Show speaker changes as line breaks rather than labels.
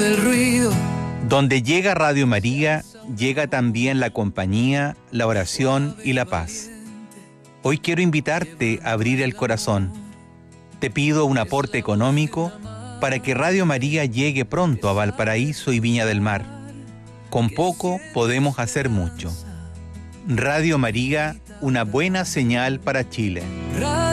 del ruido.
Donde llega Radio María, llega también la compañía, la oración y la paz. Hoy quiero invitarte a abrir el corazón. Te pido un aporte económico para que Radio María llegue pronto a Valparaíso y Viña del Mar. Con poco podemos hacer mucho. Radio María, una buena señal para Chile.